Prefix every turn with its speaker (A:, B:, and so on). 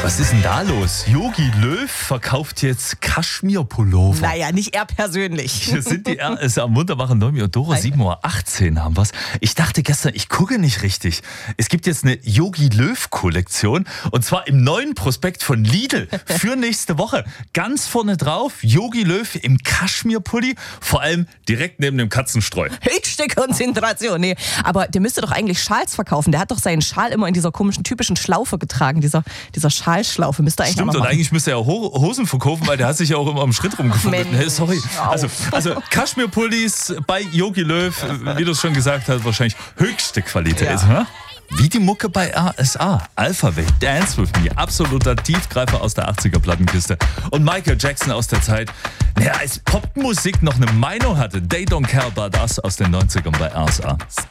A: Was ist denn da los? Jogi Löw verkauft jetzt Kaschmir-Pullover.
B: Naja, nicht er persönlich.
A: Hier sind die RSA am wunderbaren Noemi und Dora, 7.18 Uhr haben wir's. Ich dachte gestern, ich gucke nicht richtig. Es gibt jetzt eine Jogi Löw-Kollektion und zwar im neuen Prospekt von Lidl für nächste Woche. Ganz vorne drauf, Jogi Löw im Kaschmir-Pulli, vor allem direkt neben dem Katzenstreu.
B: Höchste Konzentration. Nee, aber der müsste doch eigentlich Schals verkaufen. Der hat doch seinen Schal immer in dieser komischen, typischen Schlaufe getragen, dieser Schalschlaufe. Müsste eigentlich
A: Stimmt,
B: auch noch
A: und
B: machen.
A: eigentlich müsste er Hosen verkaufen, weil der hat sich ja auch immer am Schritt rumgefunden.
B: Mensch,
A: Sorry. Also Kaschmir-Pullis bei Jogi Löw, wie du es schon gesagt hast, wahrscheinlich höchste Qualität.
B: Ja.
A: Wie die Mucke bei RSA. Alphaville, Dance With Me, absoluter Tiefgreifer aus der 80er-Plattenkiste. Und Michael Jackson aus der Zeit, als Popmusik noch eine Meinung hatte. They Don't Care About Us aus den 90ern bei RSA.